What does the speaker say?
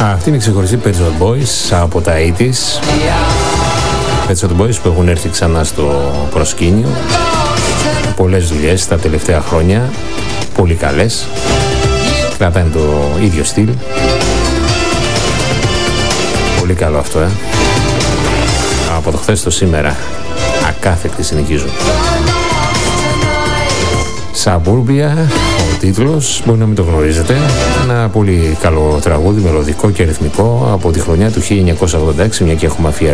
Αυτή είναι η ξεχωριστή Pet Shop Boys από τα 80's. Pet Shop Boys που έχουν έρθει ξανά στο προσκήνιο. Πολλές δουλειές τα τελευταία χρόνια. Πολύ καλές. Κρατάνε το ίδιο στυλ. Πολύ καλό αυτό, Από το χθες στο σήμερα. Ακάθεκτη συνεχίζω. Suburbia, ο τίτλος, μπορεί να μην το γνωρίζετε. Ένα πολύ καλό τραγούδι, μελωδικό και ρυθμικό από τη χρονιά του 1986, μια και έχουμε αφιερώσει